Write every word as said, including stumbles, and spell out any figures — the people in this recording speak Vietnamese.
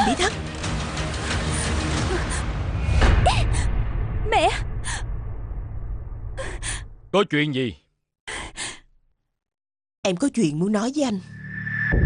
Lý Thất. Mẹ. Có chuyện gì? Em có chuyện muốn nói với anh.